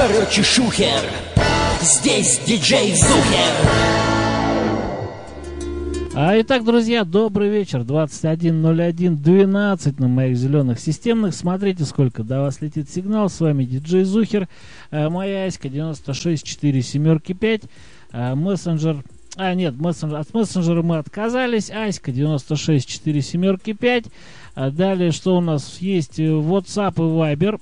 Короче, шухер, здесь диджей Зухер. Итак, друзья, добрый вечер. 21:01:12 на моих зеленых системных. Смотрите, сколько до вас летит сигнал. С вами диджей Зухер. Моя Аська 9647-5. Мессенджер. От мессенджера мы отказались. Аська 9647-5. Далее, что у нас есть? WhatsApp и Viber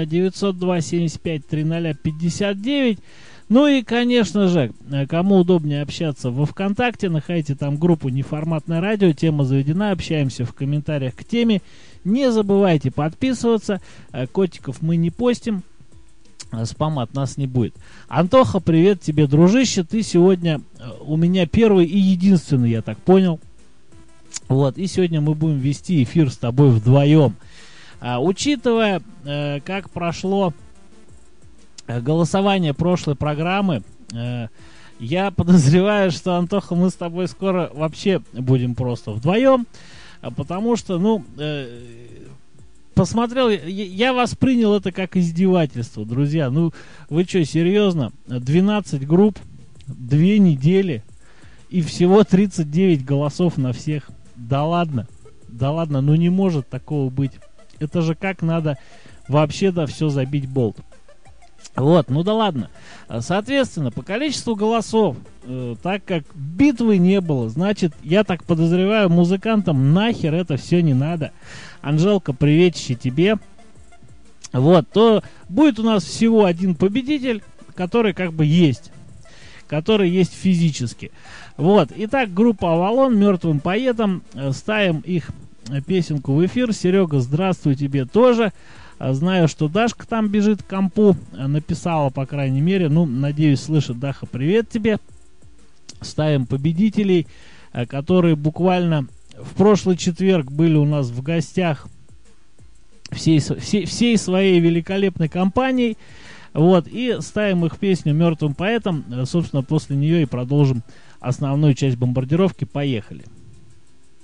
902-75-00-59. Ну и, конечно же, кому удобнее общаться во ВКонтакте, находите там группу «Неформатное радио», тема заведена, общаемся в комментариях к теме. Не забывайте подписываться, котиков мы не постим, спама от нас не будет. Антоха, привет тебе, дружище, ты сегодня у меня первый и единственный, я так понял. Вот, и сегодня мы будем вести эфир с тобой вдвоем. Учитывая, как прошло голосование прошлой программы, я подозреваю, что, Антоха, мы с тобой скоро вообще будем просто вдвоем, потому что, посмотрел, я воспринял это как издевательство, друзья. Ну, вы что, серьезно? 12 групп, 2 недели и всего 39 голосов на всех. Да ладно, ну не может такого быть. Это же как надо вообще-то все забить болт. Вот, ну да ладно. Соответственно, по количеству голосов, так как битвы не было, значит, я так подозреваю, музыкантам нахер это все не надо. Анжелка, приветище тебе. Вот, то будет у нас всего один победитель, который как бы есть. Который есть физически. Вот, итак, группа Авалон, «Мертвым поэтам». Ставим их песенку в эфир. Серега, здравствуй тебе тоже. Знаю, что Дашка там бежит к компу, написала, по крайней мере, надеюсь, слышит. Даха, привет тебе. Ставим победителей, которые буквально в прошлый четверг были у нас в гостях всей своей великолепной компанией. Вот, и ставим их песню «Мертвым поэтам». Собственно, после нее и продолжим основную часть бомбардировки. Поехали.